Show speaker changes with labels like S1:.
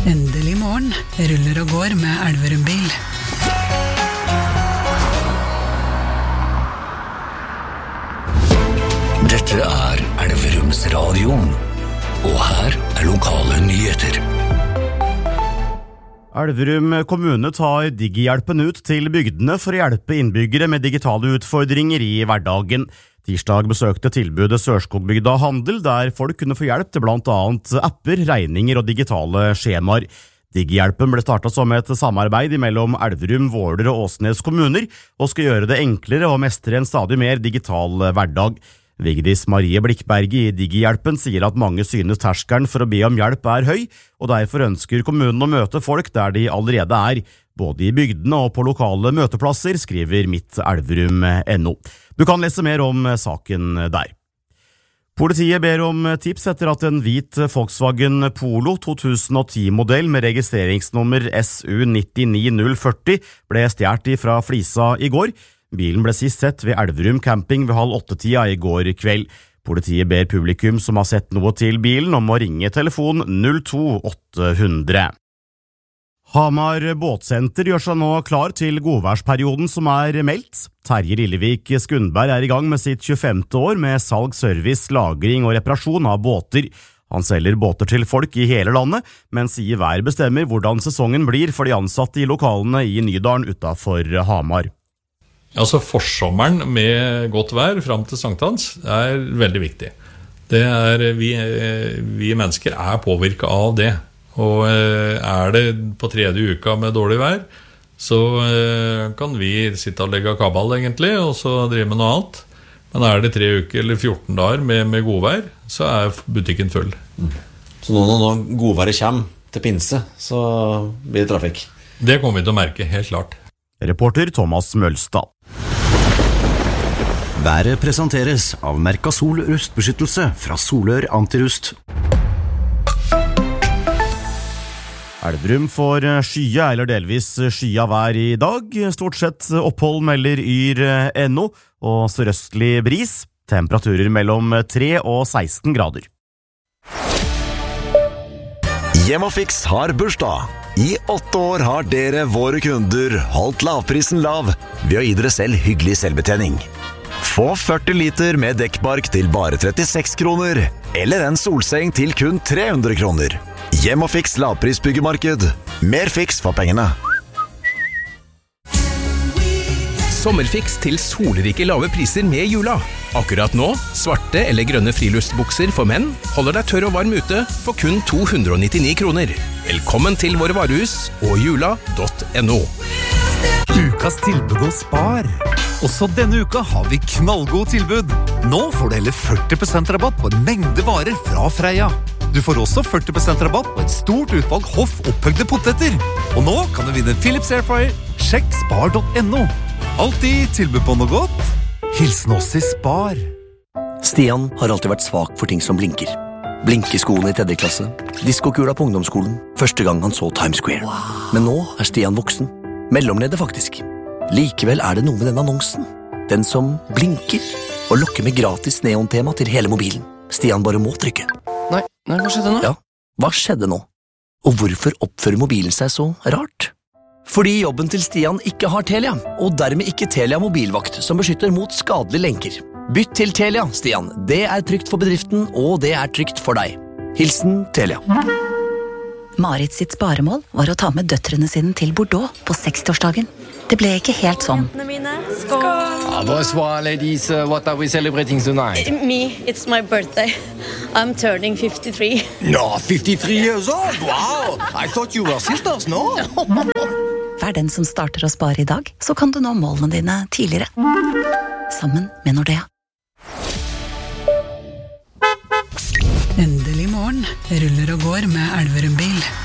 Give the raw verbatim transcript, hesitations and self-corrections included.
S1: Endelig morgen, ruller og går med Elverum bil.
S2: Dette er Elverums radio, og her er lokale nyheter.
S3: Elverum kommune tar Digihjelpen ut til bygdene for å hjelpe innbyggere med digitale utfordringer i hverdagen. Tirsdag besøkte tilbudet Sørskogbygda Handel, der folk kunne få hjelp til blant annet apper, regninger og digitale skjemaer. Digihjelpen ble startet som et samarbeid mellom Elverum, Våler og Åsnes kommuner, og skal gjøre det enklere å mestre en stadig mer digital hverdag. Vigdis Marie Blikkberg i Digihjelpen sier at mange synes terskelen for å be om hjelp er høy, og derfor ønsker kommunen å møte folk der de allerede er, både i bygdene og på lokale møteplasser, skriver mitt elverum punktum no. Du kan lese mer om saken der. Politiet ber om tips etter at en hvit Volkswagen Polo to tusen og ti-modell med registreringsnummer S U ni ni null fire null ble stjert fra Flisa i går. Bilen ble sist sett ved Elverum camping ved halv åtte-tida i går kveld. Politiet ber publikum som har sett noe til bilen om å ringe telefon null to åtte hundre. Hamar båtsenter gjør seg nå klar til godværsperioden som er meldt. Terje Lillevik Skundberg er i gang med sitt tjuefemte år med salg, service, lagring og reparasjon av båter. Han selger båter til folk i hele landet, men sier hver bestemmer hvordan sesongen blir for de ansatte i lokalene i Nydalen utenfor Hamar.
S4: Altså forsommeren med godt vær frem til sankthans er veldig viktig. Det er, vi, vi mennesker er påvirket av det. Og er det på tredje uka med dårlig vær, så kan vi sitte og legge kabal egentlig, og så drive med noe annet. Men er det tre uker eller fjorten dager med, med godvær, så er butikken full.
S5: Mm. Så nå når godværet kommer til pinse, så blir det trafikk?
S4: Det kommer vi til å merke, helt klart.
S3: Reporter Thomas Mølstad.
S6: Været presenteres av Mercasol rustbeskyttelse fra Solør Antirust.
S3: Elverum får skya eller delvis skya vær i dag. Stort sett opphold melder yr punktum no og sørøstlig bris. Temperaturer mellom tre og seksten grader.
S7: Hjemmefix har bursdag. I åtte år har dere, våre kunder, holdt lavprisen lav ved å gi dere selv hyggelig selvbetjening. Få førti liter med dekkbark til bare trettiseks kroner, eller en solseng til kun tre hundre kroner. Hjemmefix lavprisbyggemarked. Mer fiks for pengene.
S8: Sommerfiks til solrike lave priser med jula. Akkurat nå, svarte eller grønne friluftsbukser for menn holder deg tørr og varm ute for kun to hundre og nittini kroner. Velkommen til våre varehus og jula punktum no.
S9: Ukas tilbud og spar. Også denne uka har vi knallgod tilbud. Nå får du heller førti prosent rabatt på en mengde varer fra Freia. Du får også førti prosent rabatt på et stort utvalg hoff opphøgde poteter. Og nå kan du vinne en Philips Airfryer. Sjekk spar punktum no. Alltid tilbud på noe godt. Hilsen oss i Spar.
S10: Stian har alltid vært svak for ting som blinker. Blinkeskoene i tredje klasse, diskokula på ungdomsskolen, første gang han så Times Square. Wow. Men nå er Stian voksen. Mellomleder faktisk. Likevel er det noe med den annonsen. Den som blinker og lokker med gratis neontema til hele mobilen. Stian bare må trykke.
S11: Nei, nei, hva skjedde nå?
S10: Ja, hva skjedde nå? Og hvorfor oppfører mobilen seg så rart? Fordi jobben til Stian ikke har Telia, og dermed ikke Telia mobilvakt som beskytter mot skadelige lenker. Bytt til Telia, Stian. Det er trygt for bedriften, og det er trygt for deg. Hilsen Telia.
S12: Marit sitt sparemål var å ta med døtrene sine til Bordeaux på sekstiårsdagen. Det ble ikke helt sånn.
S11: Skål! Ah, bonsoir, ladies. Uh, what are we celebrating tonight?
S13: Me, it's my birthday. I'm turning fifty-three.
S11: No, fifty-three years old? Wow! I thought you were sisters, no?
S12: Vær den som starter å spare i dag, så kan du nå målene dine tidligere. Sammen med Nordea.
S1: Endelig morgen, ruller og går med Elverum bil.